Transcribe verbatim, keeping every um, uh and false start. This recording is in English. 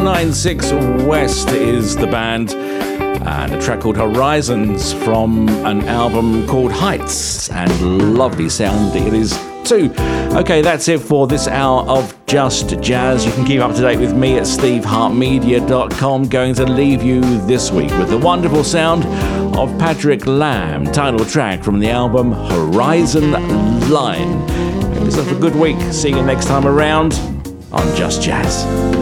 nine six West is the band, and a track called Horizons from an album called Heights, and lovely sound it is too. Okay, that's it for this hour of Just Jazz. You can keep up to date with me at steve hart media dot com. Going to leave you this week with the wonderful sound of Patrick Lamb, title track from the album Horizon Line. Have yourself a good week. See you next time around on Just Jazz.